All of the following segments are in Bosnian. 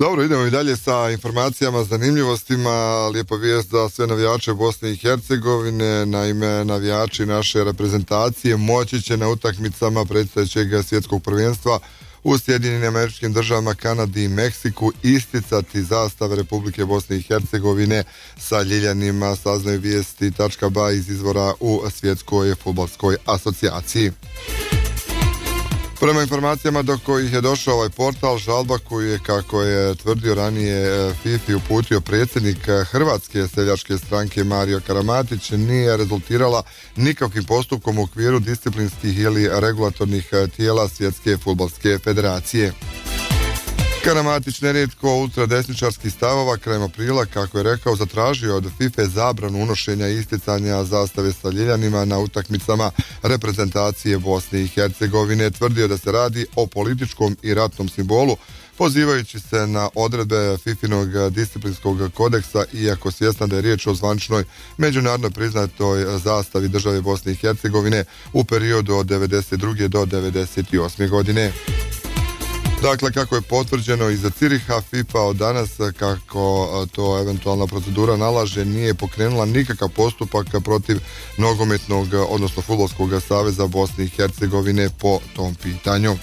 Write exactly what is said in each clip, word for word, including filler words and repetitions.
Dobro, idemo i dalje sa informacijama, zanimljivostima. Lijepa vijest za sve navijače Bosne i Hercegovine. Naime, navijači naše reprezentacije moći će na utakmicama predstojećeg svjetskog prvenstva u Sjedinjenim Američkim Državama, Kanadi i Meksiku isticati zastave Republike Bosne i Hercegovine sa ljiljanima, saznaju vijesti tačka ba iz izvora u Svjetskoj fudbalskoj asocijaciji. Prema informacijama do kojih je došao ovaj portal, žalba koju je, kako je tvrdio ranije, FIFA uputio predsjednik Hrvatske seljačke stranke Mario Karamatić, nije rezultirala nikakvim postupkom u okviru disciplinskih ili regulatornih tijela Svjetske fudbalske federacije. Karamatić nerijetko ultradesničarskih stavova krajem aprila, kako je rekao, zatražio od FIFA zabranu unošenja i isticanja zastave sa ljiljanima na utakmicama reprezentacije Bosne i Hercegovine. Tvrdio da se radi o političkom i ratnom simbolu, pozivajući se na odredbe FIFInog disciplinskog kodeksa, iako svjestan da je riječ o zvaničnoj međunarodno priznatoj zastavi države Bosne i Hercegovine u periodu od devedeset druge do devedeset osme godine. Dakle, kako je potvrđeno iza Ciriha, FIFA od danas, kako to eventualna procedura nalaže, nije pokrenula nikakav postupak protiv nogometnog, odnosno fudbalskog saveza Bosne i Hercegovine po tom pitanju.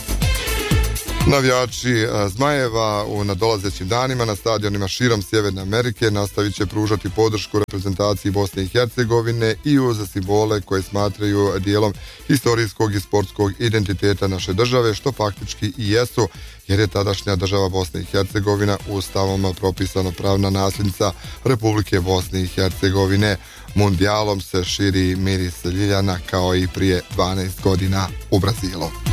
Navijači Zmajeva u nadolazećim danima na stadionima širom Sjeverne Amerike nastavit će pružati podršku reprezentaciji Bosne i Hercegovine i uz simbole koje smatraju dijelom historijskog i sportskog identiteta naše države, što faktički i jesu, jer je tadašnja država Bosne i Hercegovina ustavom propisano pravna nasljednica Republike Bosne i Hercegovine. Mundijalom se širi miris ljiljana kao i prije dvanaest godina u Brazilu.